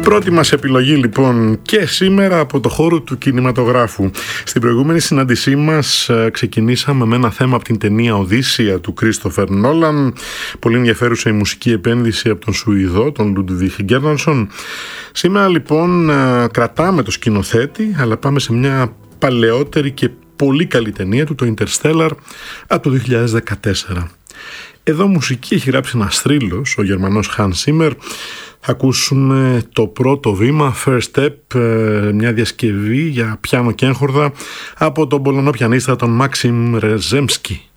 Πρώτη μας επιλογή λοιπόν και σήμερα από το χώρο του κινηματογράφου. Στην προηγούμενη συνάντησή μας ξεκινήσαμε με ένα θέμα από την ταινία Οδύσσεια του Κρίστοφερ Νόλαν. Πολύ ενδιαφέρουσα η μουσική επένδυση από τον Σουηδό, τον Λούντβιχ Γκέρλανσον. Σήμερα λοιπόν κρατάμε το σκηνοθέτη, αλλά πάμε σε μια παλαιότερη και πολύ καλή ταινία του, το Interstellar, από το 2014. Εδώ μουσική έχει γράψει ένας θρύλος, ο Γερμανός Hans Zimmer. Θα ακούσουμε το πρώτο βήμα, First Step, μια διασκευή για πιάνο και έγχορδα από τον Πολωνό πιανίστα τον Μάξιμ Ρεζέμσκι.